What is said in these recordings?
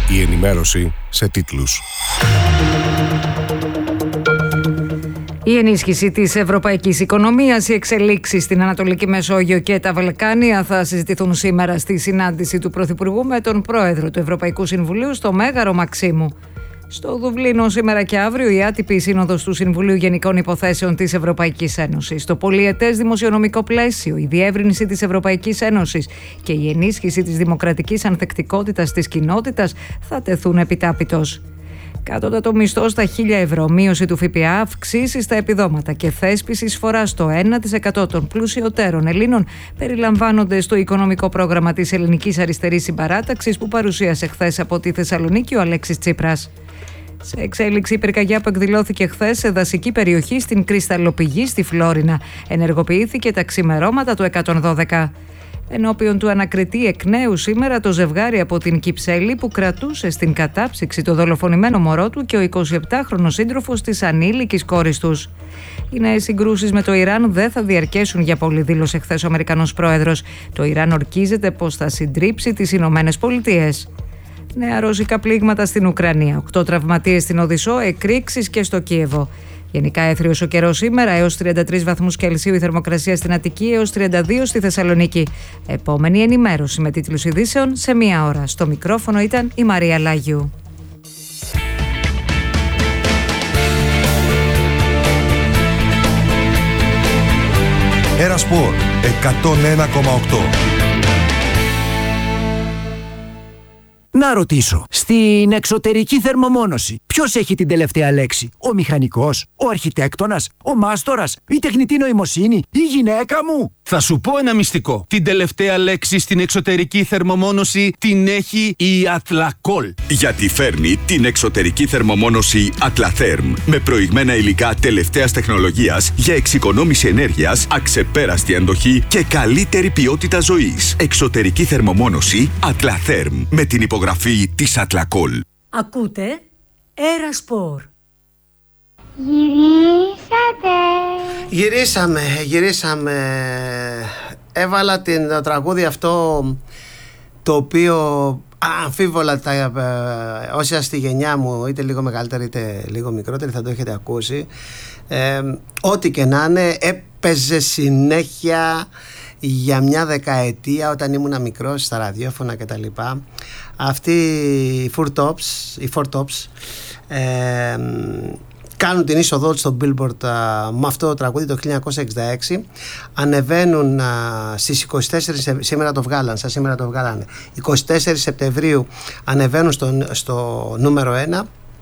Η ενημέρωση σε τίτλους. Η ενίσχυση της ευρωπαϊκής οικονομίας, οι εξελίξεις στην Ανατολική Μεσόγειο και τα Βαλκάνια θα συζητηθούν σήμερα στη συνάντηση του Πρωθυπουργού με τον Πρόεδρο του Ευρωπαϊκού Συμβουλίου στο Μέγαρο Μαξίμου. Στο Δουβλίνο σήμερα και αύριο η άτυπη σύνοδος του Συμβουλίου Γενικών Υποθέσεων της Ευρωπαϊκής Ένωσης. Το πολυετές δημοσιονομικό πλαίσιο, η διεύρυνση της Ευρωπαϊκής Ένωσης και η ενίσχυση της δημοκρατικής ανθεκτικότητας της κοινότητας θα τεθούν επιτάπητος. Κατώτατο μισθό στα 1.000 ευρώ, μείωση του ΦΠΑ, αυξήσεις στα επιδόματα και θέσπιση εισφορά στο 1% των πλουσιωτέρων Ελλήνων περιλαμβάνονται στο οικονομικό πρόγραμμα της Ελληνικής Αριστερής Συμπαράταξης που παρουσίασε χθες από τη Θεσσαλονίκη ο Αλέξης Τσίπρας. Σε εξέλιξη, η πυρκαγιά που εκδηλώθηκε χθες σε δασική περιοχή στην Κρυσταλλοπηγή στη Φλόρινα ενεργοποιήθηκε τα ξημερώματα του 112. Ενώπιον του ανακριτή εκ νέου σήμερα το ζευγάρι από την Κυψέλη που κρατούσε στην κατάψυξη το δολοφονημένο μωρό του και ο 27χρονος σύντροφος της ανήλικης κόρης τους. Οι νέες συγκρούσεις με το Ιράν δεν θα διαρκέσουν για πολύ, δήλωσε χθες ο Αμερικανός πρόεδρος. Το Ιράν ορκίζεται πως θα συντρίψει τις Ηνωμένες Πολιτείες. Νέα ρώσικα πλήγματα στην Ουκρανία, 8 τραυματίες στην Οδυσσό, εκρήξεις και στο Κίεβο. Γενικά έθριος ο καιρός σήμερα, έως 33 βαθμούς Κελσίου η θερμοκρασία στην Αττική, έως 32 στη Θεσσαλονίκη. Επόμενη ενημέρωση με τίτλους ειδήσεων σε 1 ώρα. Στο μικρόφωνο ήταν η Μαρία Λάγιου. Ερασπορ 101,8. Να ρωτήσω, στην εξωτερική θερμομόνωση, ποιος έχει την τελευταία λέξη? Ο μηχανικός, ο αρχιτέκτονας, ο μάστορας, η τεχνητή νοημοσύνη, η γυναίκα μου? Θα σου πω ένα μυστικό. Την τελευταία λέξη στην εξωτερική θερμομόνωση την έχει η Athlacol. Γιατί φέρνει την εξωτερική θερμομόνωση Atlatherm με προηγμένα υλικά τελευταίας τεχνολογίας για εξοικονόμηση ενέργειας, αξεπέραστη αντοχή και καλύτερη ποιότητα ζωής. Εξωτερική θερμομόνωση Atlatherm με την υπογραφή της Athlacol. Ακούτε Ερασπορ. Γυρίσαμε. Έβαλα το τραγούδι αυτό, το οποίο αμφίβολα όσοι στη γενιά μου, είτε λίγο μεγαλύτεροι είτε λίγο μικρότεροι, θα το έχετε ακούσει. Ό,τι και να είναι, έπαιζε συνέχεια για μια δεκαετία όταν ήμουν μικρός στα ραδιόφωνα κτλ. Αυτοί οι Four Tops κάνουν την είσοδό στο Billboard με αυτό το τραγούδι το 1966. Ανεβαίνουν στις 24, σήμερα το βγάλανε 24 Σεπτεμβρίου, ανεβαίνουν στο νούμερο 1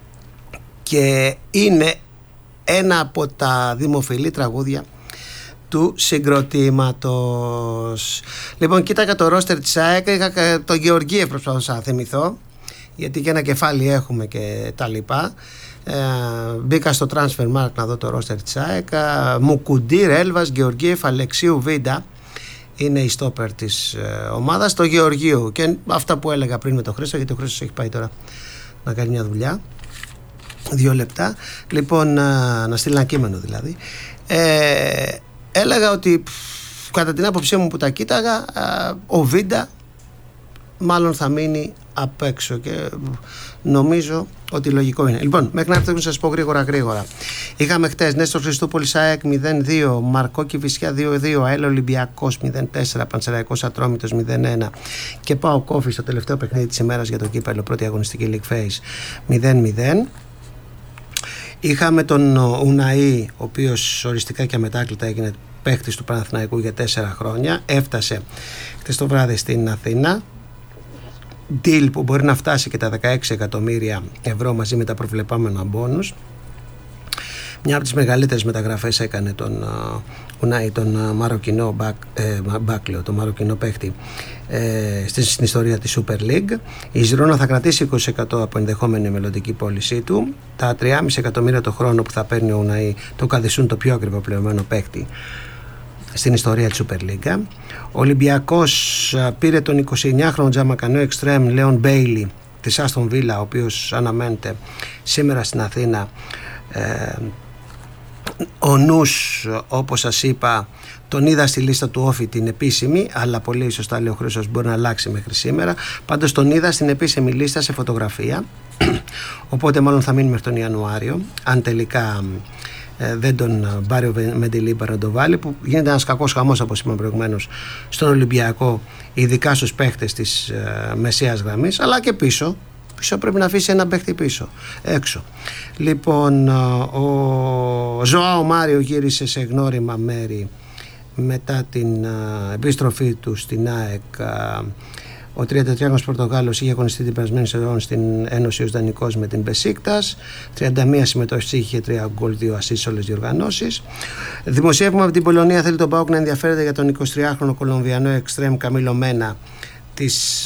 και είναι ένα από τα δημοφιλή τραγούδια του συγκροτήματος. Λοιπόν, κοίταγα το ρόστερ της ΑΕΚ, είχα τον Γεωργίευ, προσπαθούσα να θυμηθώ, γιατί και ένα κεφάλι έχουμε και τα λοιπά. Μπήκα στο Transfermarkt να δω το ρόστερ της ΑΕΚ. Μουκουντήρ, Έλβας, Γεωργίευ, Αλεξίου, Βίντα είναι η στόπερ της ομάδας. Το Γεωργίου και αυτά που έλεγα πριν με τον Χρήστο, γιατί ο Χρήστος έχει πάει τώρα να κάνει μια δουλειά. 2 λεπτά. Λοιπόν, να στείλει ένα κείμενο δηλαδή. Έλεγα ότι κατά την άποψή μου που τα κοίταγα, ο Βίντα μάλλον θα μείνει απ' έξω και νομίζω ότι λογικό είναι. Λοιπόν, μέχρι να έρθω να σας πω γρήγορα. Είχαμε χτες Νέστορ Χριστούπολης ΑΕΚ 0-2, Μαρκό Κηφισιά 2-2, ΑΕΛ Ολυμπιακός 0-4, Πανσεραϊκός Ατρόμητος 0-1 και ΠΑΟΚ Όφη στο τελευταίο παιχνίδι της ημέρας για το κύπελλο, πρώτη αγωνιστική League Phase 0-0. Είχαμε τον Ουναή, ο οποίος οριστικά και αμετάκλητα έγινε παίχτης του Παναθηναϊκού για 4 χρόνια. Έφτασε χτες το βράδυ στην Αθήνα. Deal που μπορεί να φτάσει και τα 16 εκατομμύρια ευρώ μαζί με τα προβλεπάμενα μπόνους. Μια από τις μεγαλύτερες μεταγραφές έκανε τον Ουνάι, τον Μαροκινό Μπάκλιο, τον Μαροκινό παίχτη στην ιστορία της Super League. Η Ζιρόνα θα κρατήσει 20% από ενδεχόμενη μελλοντική πώλησή του. Τα 3,5 εκατομμύρια το χρόνο που θα παίρνει ο Ουνάι το καθιστούν το πιο ακριβοπληρωμένο παίχτη στην ιστορία της Super League. Ο Ολυμπιακός πήρε τον 29χρονο Τζαμακανό Εξτρέμ Λέον Μπέιλι της Άστον Βίλα, ο οποίος αναμένεται σήμερα στην Αθήνα Ο νους, όπως σας είπα, τον είδα στη λίστα του Όφη την επίσημη, αλλά πολύ σωστά λέει ο Χρήστος, μπορεί να αλλάξει μέχρι σήμερα. Πάντως τον είδα στην επίσημη λίστα σε φωτογραφία, οπότε μάλλον θα μείνει μέχρι τον Ιανουάριο, αν τελικά δεν τον πάρει ο Μεντιλίμπαρ να το βάλει, που γίνεται ένας κακός χαμός, όπως είπαμε προηγουμένως, στον Ολυμπιακό, ειδικά στους παίχτες της μεσαίας γραμμής, αλλά και πίσω πρέπει να αφήσει ένα παίχτη έξω. Λοιπόν, ο Ζωάο Μάριο γύρισε σε γνώριμα μέρη μετά την επιστροφή του στην ΑΕΚ. Ο 33χρονος Πορτογάλος είχε αγωνιστεί την περασμένη σεζόν στην Ένωση ως δανεικός με την Μπεσίκτας. 31 συμμετοχές, είχε 3 γκολ, 2 ασίστ σε όλες τις διοργανώσεις. Δημοσιεύμα από την Πολωνία θέλει τον ΠΑΟΚ να ενδιαφέρεται για τον 23χρονο Κολομβιανό εξτρέμ Καμίλο Μένα της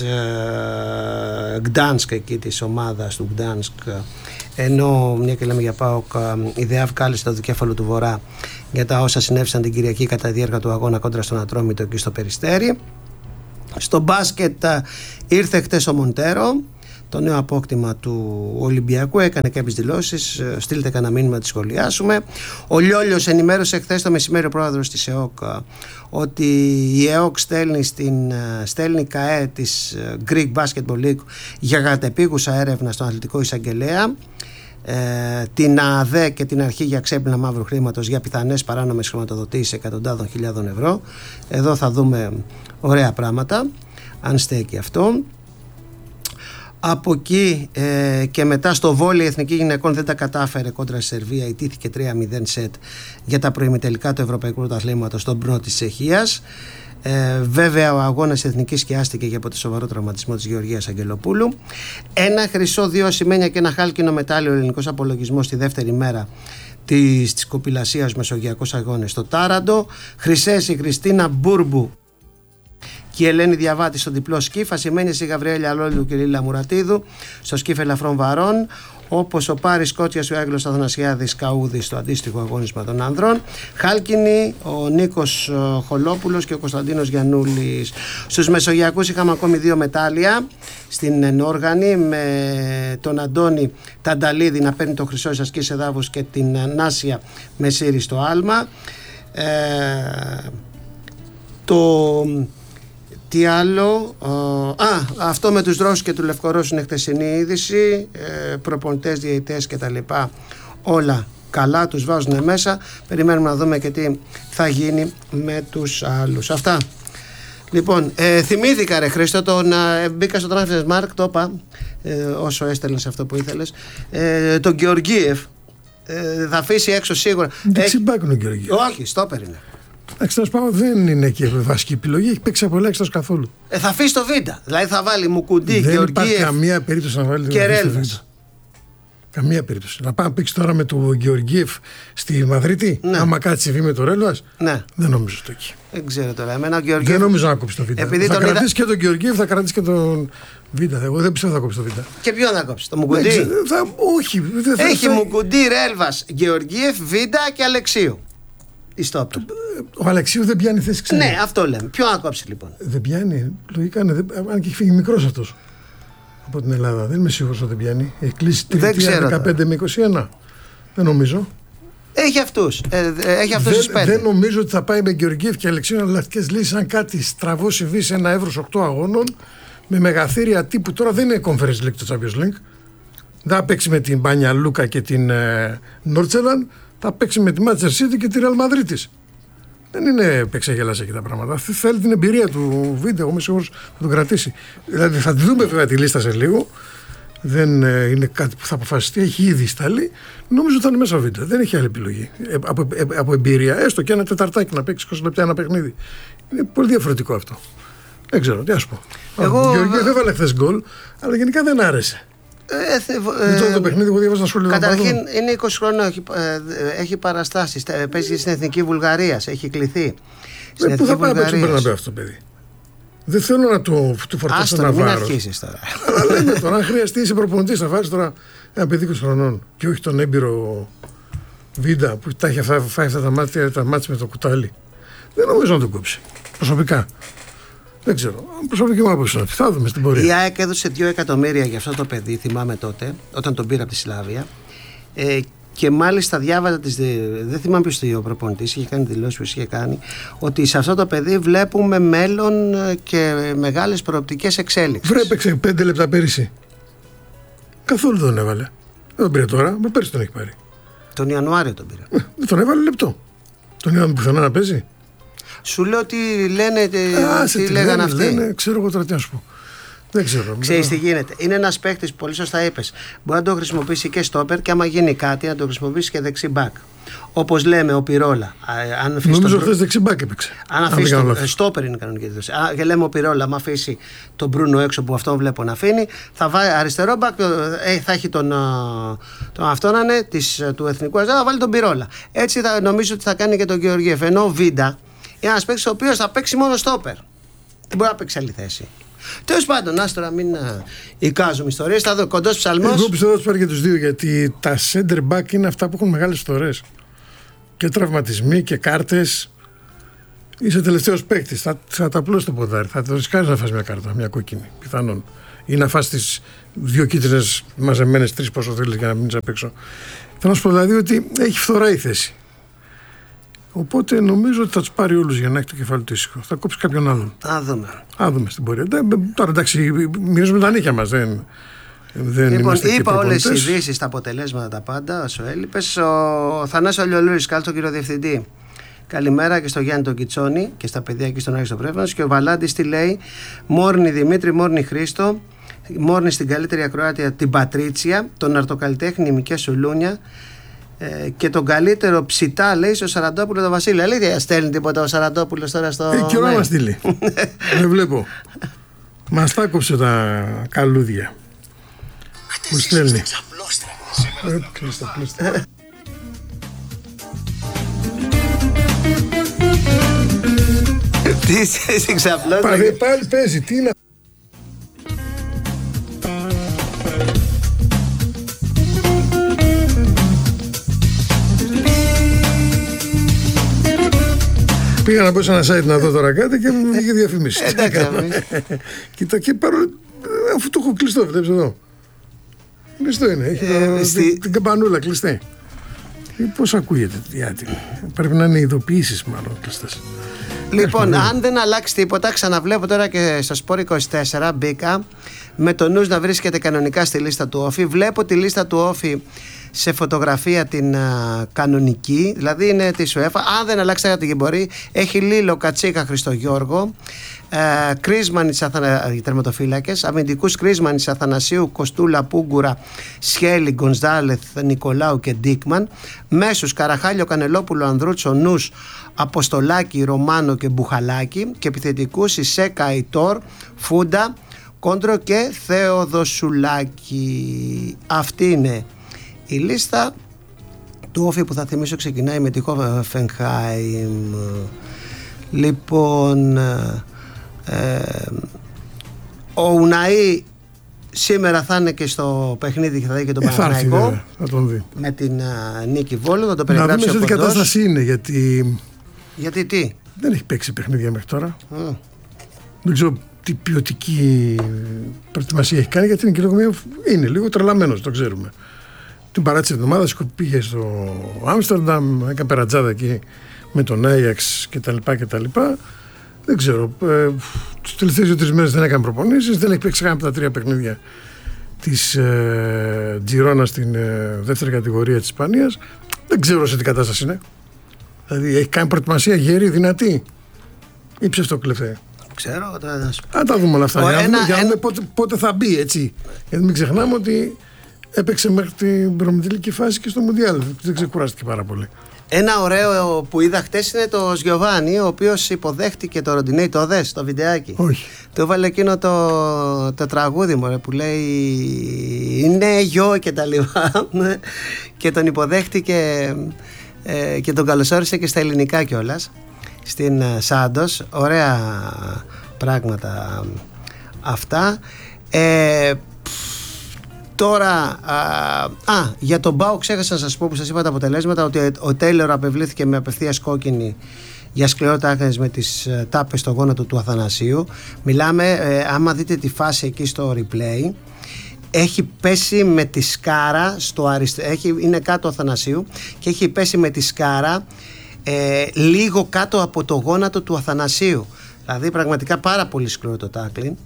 Γκτάνσκ, εκεί της ομάδας του Γκτάνσκ, ενώ μια και λέμε για ΠΑΟΚ, η ΔΕΑΒ κάλεσε το δικέφαλο του Βορρά για τα όσα συνέβησαν την Κυριακή κατά τη διάρκεια του αγώνα κόντρα στον Ατρόμητο και στο Περιστέρι. Στο μπάσκετ ήρθε χτες ο Μοντέρο, το νέο απόκτημα του Ολυμπιακού, έκανε κάποιες δηλώσεις, στείλτε κανένα μήνυμα να τις σχολιάσουμε. Ο Λιόλιος ενημέρωσε χθες το μεσημέρι, ο πρόεδρος της ΕΟΚ, ότι η ΕΟΚ στέλνει ΚΑΕ της Greek Basketball League για κατεπίγουσα έρευνα στον αθλητικό εισαγγελέα, την ΑΔΕ και την Αρχή για ξέπλυνα μαύρου χρήματος για πιθανές παράνομες χρηματοδοτήσεις εκατοντάδων χιλιάδων ευρώ. Εδώ θα δούμε ωραία πράγματα, αν στέκει αυτό. Από εκεί και μετά στο βόλεϊ, η Εθνική Γυναικών δεν τα κατάφερε κόντρα στη Σερβία, ιτήθηκε 3-0 σετ για τα προημιτελικά του Ευρωπαϊκού Πρωταθλήματος στον Brno της Τσεχίας. Βέβαια ο αγώνας εθνικής σκιάστηκε για από το σοβαρό τραυματισμό της Γεωργίας Αγγελοπούλου. Ένα χρυσό, 2 ασημένια και ένα χάλκινο μετάλλιο, ο ελληνικός απολογισμός στη δεύτερη μέρα της κοπηλασίας Μεσογειακός Αγώνες στο Τάραντο. Χρυσές η Χριστίνα Μπούρμπου και η Ελένη Διαβάτη στο διπλό σκύφ, ασημένιες η Γαβριέλα Λόλιου και η Λίλα Μουρατίδου στο σκύφ ελαφρών βαρών, όπως ο Πάρης Κότσιας και ο Άγγελος Αθανασιάδης Καούδης στο αντίστοιχο αγώνισμα των ανδρών. Χάλκινοι ο Νίκος Χολόπουλος και ο Κωνσταντίνος Γιαννούλης. Στους μεσογειακούς είχαμε ακόμη 2 μετάλλια στην ενόργανη, με τον Αντώνη Τανταλίδη να παίρνει το χρυσό στις ασκήσεις εδάφους και την Νάσια Μεσήρη στο άλμα. Τι άλλο, αυτό με τους Ρώσους και του Λευκορώσου είναι χτεσινή είδηση, προπονητές, διαιτητές και τα λοιπά, όλα καλά, τους βάζουν μέσα. Περιμένουμε να δούμε και τι θα γίνει με τους άλλους. Αυτά. Λοιπόν, θυμήθηκα ρε Χρήστο, μπήκα στο Transfermarkt, το είπα όσο έστελνες αυτό που ήθελες, τον Γεωργίεφ θα αφήσει έξω σίγουρα. Δεν συμπάκουν ο Γεωργίεφ. Όχι, στόπερ είναι. Εκτός πάω δεν είναι και βασική επιλογή, έχει παίξει από έξω καθόλου. Θα αφήσει το Β. Δηλαδή θα βάλει Μουκουντή, Γεωργίεφ. Δεν υπάρχει καμία περίπτωση να βάλει και Ρέλβας. Καμία περίπτωση. Να πάει να παίξει τώρα με τον Γεωργίεφ στη Μαδρίτη, ναι. Άμα κάτσει βγει με το Ρέλβας, ναι. Δεν νομίζω το εκεί. Δεν ξέρω τώρα. Εμένα ο Γεωργίεφ. Δεν νομίζω να κόψει το Β. Θα κρατήσει και τον Γεωργίεφ, θα κρατήσει και τον Β. Εγώ δεν πιστεύω θα κόψει το Β. Και ποιον θα κόψει, το Μουκουντή? Όχι. Έχει Μουκουντή, Ρέλβας, Γεωργίεφ, Β και Αλεξίου. Ο Αλεξίου δεν πιάνει θέση ξένη. Ναι, αυτό λέμε. Ποιο να κόψει λοιπόν? Δεν πιάνει. Λογικά είναι. Αν και έχει φύγει μικρός αυτός από την Ελλάδα. Δεν είμαι σίγουρος ότι δεν πιάνει. Έχει κλείσει 15 με 21. Δεν νομίζω. Έχει αυτούς. Τους 5. Δεν νομίζω ότι θα πάει με Γεωργίεφ και Αλεξίου εναλλακτικές λύσεις. Αν κάτι στραβό συμβεί σε ένα εύρος 8 αγώνων με μεγαθύρια τύπου. Τώρα δεν είναι Conference League το Champions League. Δεν θα παίξει με την Μπάνια Λούκα και την Νόρτσελαν. Θα παίξει με τη Manchester City και τη Real Madrid. Δεν είναι παίξε-γελάσε εκεί τα πράγματα. Θέλει την εμπειρία του βίντεο, είμαι σίγουρος θα τον κρατήσει. Δηλαδή θα τη δούμε βέβαια τη λίστα σε λίγο. Δεν είναι κάτι που θα αποφασιστεί, έχει ήδη σταλεί. Νομίζω θα είναι μέσα βίντεο. Δεν έχει άλλη επιλογή. Από εμπειρία, έστω και ένα τεταρτάκι να παίξει 20 λεπτά ένα παιχνίδι. Είναι πολύ διαφορετικό αυτό. Δεν ξέρω, τι ας πω. Ο Γεωργίου έβαλε χθες γκολ, αλλά γενικά δεν άρεσε. Το παιχνίδι που διάβασα σχολείο. Καταρχήν είναι 20 χρόνων, έχει παραστάσεις. Παίζει στην Εθνική Βουλγαρίας, έχει κληθεί. Πού θα πάει να παίξει αυτό το παιδί? Δεν θέλω να του φορτώσω ένα βάρος. Μην αρχίσεις τώρα. Αλλά λέμε τώρα, αν χρειαστεί είσαι προπονητής να βάλεις τώρα ένα παιδί 20 χρονών και όχι τον έμπειρο Βίντα που τα έχει φάει αυτά τα μάτια με το κουτάλι. Δεν νομίζω να τον κόψει. Προσωπικά. Δεν ξέρω. Προσωπική μου άποψη είναι. Θα δούμε στην πορεία. Η ΑΕΚ έδωσε 2 εκατομμύρια για αυτό το παιδί, θυμάμαι τότε, όταν τον πήρα από τη Σλάβια. Και μάλιστα διάβαζα δεν θυμάμαι ποιος ο προπονητής είχε κάνει δηλώσεις που είχε κάνει, ότι σε αυτό το παιδί βλέπουμε μέλλον και μεγάλες προοπτικές εξέλιξεις. Έπαιξε 5 λεπτά πέρυσι. Καθόλου δεν τον έβαλε. Δεν τον πήρε τώρα, μα πέρυσι τον έχει πάρει. Τον Ιανουάριο τον πήρε. Δεν τον έβαλε λεπτό. Τον είδαμε πουθενά να παίζει. Σου λέω τι λένε, τι λέγανε αυτοί. Λένε, ξέρω εγώ τώρα τι να σου πω. Δεν ξέρω. Ξέρεις τι γίνεται. Είναι ένας παίκτης, πολύ σωστά είπες. Μπορεί να το χρησιμοποιήσει και στόπερ και άμα γίνει κάτι να το χρησιμοποιήσει και δεξί μπακ. Όπως λέμε ο Πιρόλα. Νομίζω χθες δεξί μπακ έπαιξε. Αν αφήσει στόπερ είναι κανονική δόση. Και λέμε ο Πιρόλα, άμα αφήσει τον Μπρούνο έξω που αυτόν βλέπω να αφήνει, θα βάλει αριστερό μπακ, θα έχει τον αυτό να είναι του εθνικού αριστερά, θα βάλει τον Πιρόλα. Έτσι νομίζω ότι θα κάνει και τον Γεωργίεφ. Ενώ ο Βίντα είναι ένας παίκτης ο οποίος θα παίξει μόνο στόπερ. Δεν μπορεί να παίξει άλλη θέση. Τέλος πάντων, άστο να μην εικάζουμε ιστορίες. Θα δω κοντός ψαλμός. Εγώ πιστεύω ότι πάρει και τους δύο, γιατί τα center back είναι αυτά που έχουν μεγάλες φθορές. Και τραυματισμοί και κάρτες. Είσαι τελευταίος παίκτης. Θα τα απλώσει το ποδάρι. Θα το ρισκάρεις να φας μια κάρτα, μια κόκκινη. Πιθανόν. Ή να φας τις 2 κίτρινες μαζεμένες, 3 πόσο θέλεις για να μείνεις απ' έξω. Θέλω να σου πω δηλαδή ότι έχει φθορά η θέση. Οπότε νομίζω ότι θα τους πάρει όλους για να έχει το κεφάλι του ήσυχο. Θα κόψει κάποιον άλλον. Α δούμε στην πορεία. Τώρα εντάξει, μοιράζουμε τα νύχια μας. Λοιπόν, είπα όλες τις ειδήσεις, τα αποτελέσματα, τα πάντα. Όσο έλειπες. Ο Θανάσης Αλιολούρης, κάλ τον κύριο Διευθυντή. Καλημέρα και στο Γιάννη τον Κιτσόνη και στα παιδιά εκεί στον Άγιστο Πρέφνος. Και ο Βαλάντης τι λέει? Μόρνη Δημήτρη, Μόρνη Χρήστο. Μόρνη στην καλύτερη ακροάτια την Πατρίτσια. Τον αρτοκαλλιτέχνη Μικέ Σουλούνια. Και τον καλύτερο ψητά λέει στο Σαραντόπουλο τον Βασίλη. Αλήθεια, στέλνει τίποτα ο Σαραντόπουλος τώρα στο. Και ώρα μας στείλει. Δεν βλέπω. Μας τα κόψε τα καλούδια. Μου στέλνει. Κλείστε. Τι είσαι ξαπλώστρα? Πάλι παίζει, τι είναι? Πήγα να μπω σε ένα site να δω τώρα κάτι και μου βγήκε διαφημίσεις. Κοίτα, και παρόλο αφού το έχω κλειστό, βλέπεις εδώ. Κλειστό είναι, έχει την καμπανούλα κλειστή. Πώς ακούγεται, πρέπει να είναι ειδοποιήσεις μάλλον κλειστές. Λοιπόν, αν δεν αλλάξει τίποτα, ξαναβλέπω τώρα και στο Σπορ 24 μπήκα με το νους να βρίσκεται κανονικά στη λίστα του Όφη. Βλέπω τη λίστα του Όφη σε φωτογραφία την κανονική, δηλαδή είναι τη UEFA. Αν δεν αλλάξει κατηγορία, έχει Λίλο, Κατσίκα, Χριστογιώργο, Κρίσμανης, τερματοφύλακες, αμυντικούς Κρίσμανης, Αθανασίου, Κοστούλα, Πούγκουρα, Σχέλη, Γκονζάλεθ, Νικολάου και Ντίκμαν. Μέσους Καραχάλιο, Κανελόπουλο, Ανδρούτσο, Νους, Αποστολάκη, Ρωμάνο και Μπουχαλάκη. Και επιθετικούς Ισέκα, Αϊτόρ, Φούντα, Κόντρο και Θεοδοσουλάκη. Αυτή είναι η λίστα του Όφη που θα θυμίσω ξεκινάει με τη Χόφενχάιμ. Λοιπόν, ο Ουναή σήμερα θα είναι και στο παιχνίδι και θα δει και τον Παναθηναϊκό με την νίκη Βόλου. Θα το περιγράψει ο Κοντός. Να δούμε σε τι κατάσταση είναι, γιατί τι? Δεν έχει παίξει παιχνίδια μέχρι τώρα. Δεν ξέρω τι ποιοτική προετοιμασία έχει κάνει, γιατί είναι λίγο τρελαμένος, το ξέρουμε. Την παράτησε την ομάδα, πήγε στο Άμστερνταμ, έκανε περατζάδα εκεί με τον Άγιαξ κτλ. Δεν ξέρω. Τους τελευταίους 2-3 μέρες δεν έκανε προπονήσεις, δεν έχει παίξει κανένα από τα 3 παιχνίδια της Τζιρόνα στην δεύτερη κατηγορία της Ισπανίας. Δεν ξέρω σε τι κατάσταση είναι. Δηλαδή έχει κάνει προετοιμασία γέρη, δυνατή, ή ψευτοκλεφτέ. Ξέρω, τώρα θα σου πω. Αν τα δούμε όλα αυτά. Για να δούμε πότε θα μπει, έτσι. Γιατί μην ξεχνάμε ότι έπαιξε μέχρι την προμετελική φάση και στο Μουντιάλ. Δεν ξεκουράστηκε πάρα πολύ. Ένα ωραίο που είδα χτες είναι το Γιωβάνι, ο οποίος υποδέχτηκε το Ροντινέι. Το δες το βιντεάκι? Όχι. Το έβαλε εκείνο το τραγούδι μου που λέει «Είναι γιο» και τα λοιπά. Και τον υποδέχτηκε και τον καλωσόρισε και στα ελληνικά κιόλας στην Σάντος. Ωραία πράγματα αυτά. Τώρα, για τον ΠΑΟΚ ξέχασα να σας πω που σας είπα τα αποτελέσματα, ότι ο Τέιλορ απευλήθηκε με απευθείας κόκκινη για σκληρότητα άκρης με τις τάπες στο γόνατο του Αθανασίου. Μιλάμε, άμα δείτε τη φάση εκεί στο replay, έχει πέσει με τη σκάρα είναι κάτω Αθανασίου και έχει πέσει με τη σκάρα λίγο κάτω από το γόνατο του Αθανασίου. Δηλαδή πραγματικά πάρα πολύ σκληρό το τάκλιν.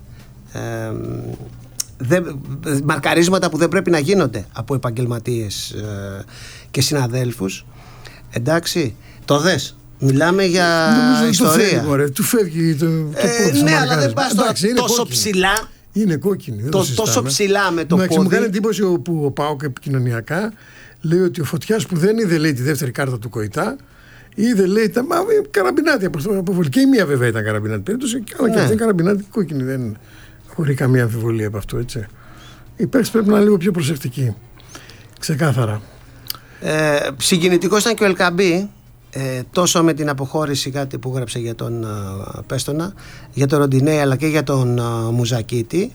Μαρκαρίσματα που δεν πρέπει να γίνονται από επαγγελματίες και συναδέλφους. Το δες. Μιλάμε για ιστορία. Του φεύγει το πόδι. Ναι, αλλά δεν πας τώρα τόσο ψηλά. Είναι κόκκινη. Τόσο ψηλά με το πόδι. Μου κάνει εντύπωση που ο ΠΑΟΚ επικοινωνιακά λέει ότι ο Φωτιάς που δεν είδε, λέει, τη δεύτερη κάρτα του Κοϊτά, είδε, λέει, τα καραμπινάτη αποβολή. Και η μία βέβαια ήταν καραμπινάτη περίπτωση, αλλά και αυτή είναι καραμπινάτη κόκκινη. Δεν χωρεί καμία αμφιβολία από αυτό, έτσι. Οι παίκτες πρέπει να είναι λίγο πιο προσεκτικοί. Ξεκάθαρα. Συγκινητικός ήταν και ο Ελκαμπή. Τόσο με την αποχώρηση, κάτι που έγραψε για τον Πέστονα, για τον Ροντινέη, αλλά και για τον Μουζακίτη.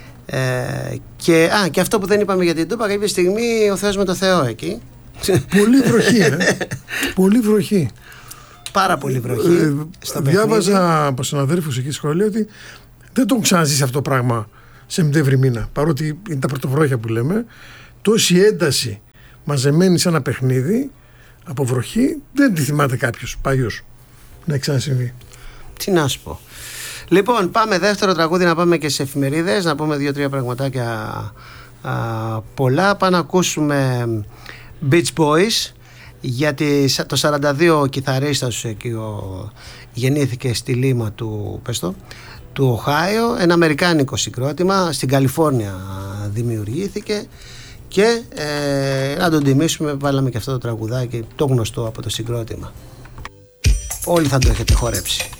Και αυτό που δεν είπαμε για την Τούπα, κάποια στιγμή ο Θεός με το Θεό εκεί. Πολύ βροχή. Πολύ βροχή. Πάρα πολύ βροχή. Διάβαζα από συναδέλφους εκεί σχολείο ότι δεν τον ξαναζήσει αυτό το πράγμα σε Σεπτέμβρη μήνα. Παρότι είναι τα πρωτοβρόχια που λέμε, τόση ένταση μαζεμένη σε ένα παιχνίδι από βροχή δεν τη θυμάται κάποιος παλιός να έχει ξανασυμβεί. Τι να σου πω. Λοιπόν, πάμε δεύτερο τραγούδι, να πάμε και σε εφημερίδες, να πούμε 2-3 πραγματάκια πολλά. Πάμε να ακούσουμε Beach Boys, γιατί το 42 ο κιθαρίστας γεννήθηκε στη Λίμα του Οχάιο, ένα αμερικάνικο συγκρότημα, στην Καλιφόρνια δημιουργήθηκε. Και να τον τιμήσουμε, βάλαμε και αυτό το τραγουδάκι, το γνωστό από το συγκρότημα. Όλοι θα το έχετε χορέψει.